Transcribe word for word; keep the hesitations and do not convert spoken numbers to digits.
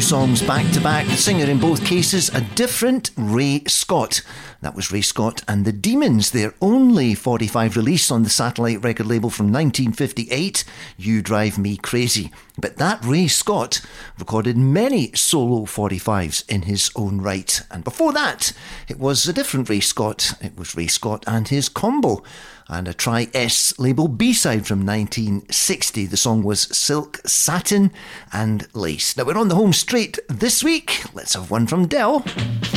songs back to back. The singer in both cases, a different Ray Scott. That was Ray Scott and the Demons, their only forty-five release on the Satellite record label from nineteen fifty-eight, You Drive Me Crazy. But that Ray Scott recorded many solo forty-fives in his own right. And before that, it was a different Ray Scott. It was Ray Scott and his Combo, and a Tri-S label B-side from nineteen sixty. The song was Silk, Satin and Lace. Now we're on the home straight this week. Let's have one from Del.